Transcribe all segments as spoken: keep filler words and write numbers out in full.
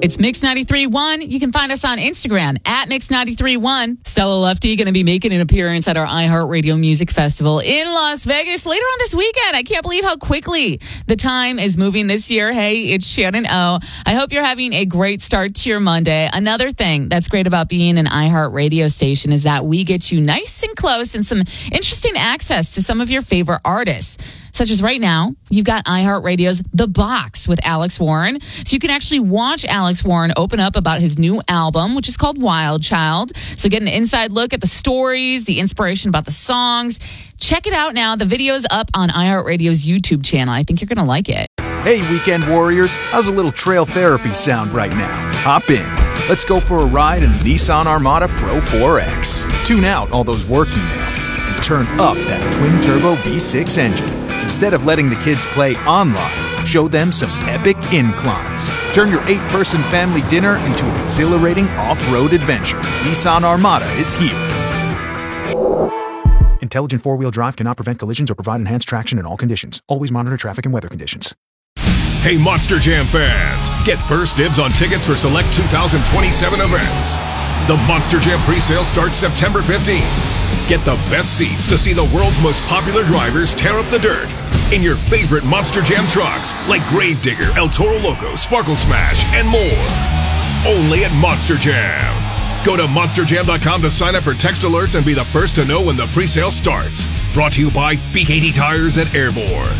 It's Mix ninety-three point one. You can find us on Instagram at Mix ninety-three point one. Stella Lefty going to be making an appearance at our iHeartRadio Music Festival in Las Vegas later on this weekend. I can't believe how quickly the time is moving this year. Hey, it's Shannon O. I hope you're having a great start to your Monday. Another thing that's great about being an iHeartRadio station is that we get you nice and close and some interesting access to some of your favorite artists. Such as right now, you've got iHeartRadio's The Box with Alex Warren. So you can actually watch Alex Warren open up about his new album, which is called Wild Child. So get an inside look at the stories, the inspiration about the songs. Check it out now. The video's up on iHeartRadio's YouTube channel. I think you're going to like it. Hey, weekend warriors. How's a little trail therapy sound right now? Hop in. Let's go for a ride in the Nissan Armada Pro four X. Tune out all those work emails and turn up that twin-turbo V six engine. Instead of letting the kids play online, show them some epic inclines. Turn your eight-person family dinner into an exhilarating off-road adventure. Nissan Armada is here. Intelligent four-wheel drive cannot prevent collisions or provide enhanced traction in all conditions. Always monitor traffic and weather conditions. Hey, Monster Jam fans! Get first dibs on tickets for select two thousand twenty-seven events. The Monster Jam presale starts September fifteenth. Get the best seats to see the world's most popular drivers tear up the dirt in your favorite Monster Jam trucks like Gravedigger, El Toro Loco, Sparkle Smash, and more. Only at Monster Jam. Go to monster jam dot com to sign up for text alerts and be the first to know when the presale starts. Brought to you by B K T Tires at Airborne.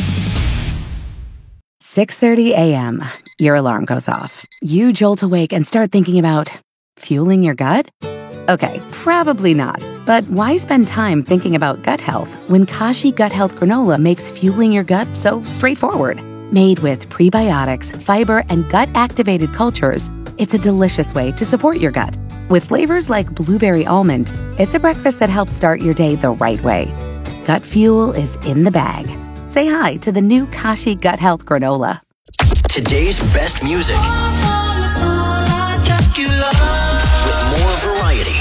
six thirty a.m. Your alarm goes off. You jolt awake and start thinking about fueling your gut? Okay, probably not. But why spend time thinking about gut health when Kashi Gut Health Granola makes fueling your gut so straightforward? Made with prebiotics, fiber, and gut-activated cultures, it's a delicious way to support your gut. With flavors like blueberry almond, it's a breakfast that helps start your day the right way. Gut fuel is in the bag. Say hi to the new Kashi Gut Health Granola. Today's best music. With more variety.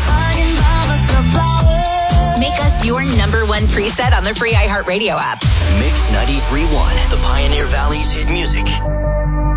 Make us your number one preset on the free iHeartRadio app. Mix ninety-three point one, the Pioneer Valley's hit music.